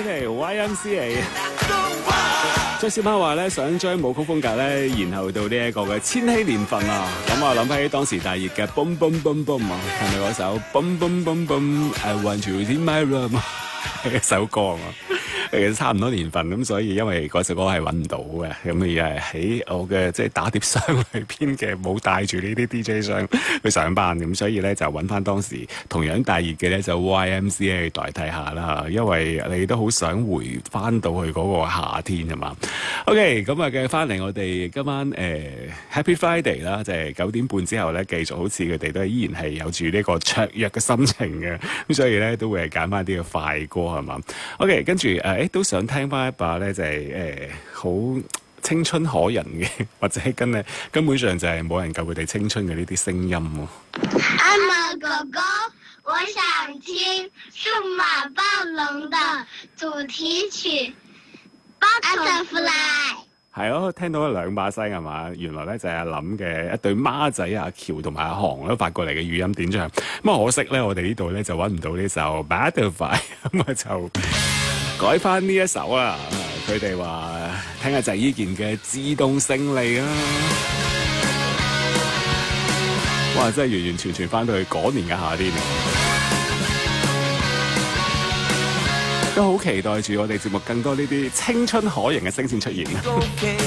OK，YMCA。張小貓話咧，想將舞曲風格咧延後到呢一個嘅千禧年份啊！咁啊諗起當時大熱嘅 Boom Boom Boom Boom 啊，係咪嗰首 Boom Boom Boom Boom？I want you in my room 一首歌啊嘛。其實差唔多年份咁，所以因為嗰首歌係揾唔到嘅，咁而係喺我嘅即係打碟箱裏邊嘅冇帶住呢啲 DJ 箱去上班，咁所以咧就揾翻當時同樣大熱嘅咧就 YMCA 去代替下啦，因為你都好想回翻到去嗰個夏天啊嘛。OK，咁啊嘅翻嚟我哋今晚Happy Friday 啦，就係9點半之後咧繼續好似佢哋都依然係有住呢個雀躍嘅心情嘅，咁所以咧都會係揀翻啲嘅快歌係嘛。OK，跟住都想聽翻一把咧，就係好青春可人嘅，或者根本上就係冇人夠佢哋青春嘅呢啲聲音喎。 阿毛哥哥，我想聽數碼暴龍的主題曲《Butterfly》。 係咯，聽到兩把聲係嘛？原來咧就係阿林嘅一對孖仔阿喬同埋阿航都發過嚟嘅語音點唱。咁啊可惜咧，我哋呢度咧就揾唔到呢首 Butterfly， 咁啊就改翻呢一首啊！佢哋話聽下鄭伊健嘅自動勝利啊！哇！真係完完全全翻到去嗰年嘅夏天啊！都好期待住我哋節目更多呢啲青春可人嘅聲線出現啊！